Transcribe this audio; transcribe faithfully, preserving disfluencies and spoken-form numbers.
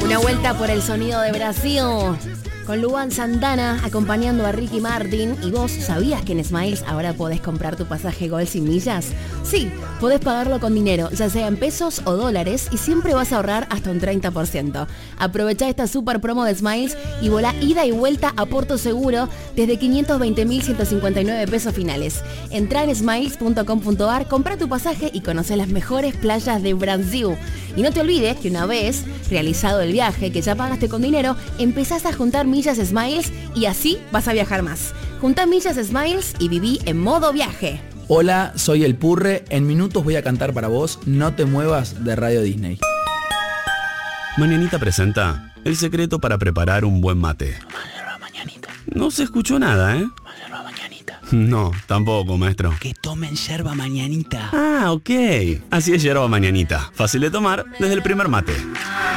Una vuelta por el sonido de Brasil. Con Luan Santana acompañando a Ricky Martin. ¿Y vos sabías que en Smiles ahora podés comprar tu pasaje Gol sin millas? Sí, podés pagarlo con dinero, ya sea en pesos o dólares, y siempre vas a ahorrar hasta un treinta por ciento. Aprovechá esta super promo de Smiles y volá ida y vuelta a Porto Seguro desde quinientos veinte mil ciento cincuenta y nueve pesos finales. Entrá en smiles punto com punto ar, comprá tu pasaje y conocé las mejores playas de Brasil. Y no te olvides que una vez realizado el viaje que ya pagaste con dinero, empezás a juntar millas Smiles y así vas a viajar más. Juntá millas Smiles y viví en modo viaje. Hola, soy El Purre. En minutos voy a cantar para vos No te muevas de Radio Disney. Mañanita presenta el secreto para preparar un buen mate. Mañanita. No se escuchó nada, ¿eh? Mañanita. No, tampoco, maestro. Que tomen yerba mañanita. Ah, ok. Así es yerba mañanita. Fácil de tomar desde el primer mate.